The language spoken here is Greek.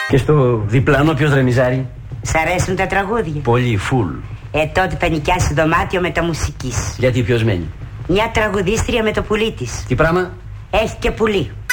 Και στο διπλανό ποιος ρεμιζάρει? Σ' αρέσουν τα τραγούδια? Πολύ, φουλ. Τότε θα νοικιάσει δωμάτιο με τα μουσικής. Γιατί ποιος μένει? Μια τραγουδίστρια με το πουλί της. Τι πράγμα? Έχει και πουλί.